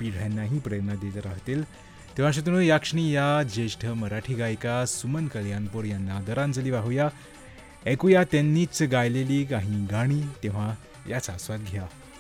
पिढ्यांनाही प्रेरणा देत राहतील. तेव्हा श्रोत्यांनो, या क्षणी या ज्येष्ठ मराठी गायिका सुमन कल्याणपूर यांना आदरांजली वाहूया. ऐकूया त्यांनीच गायलेली काही गाणी. तेव्हा याचा आस्वाद घ्या.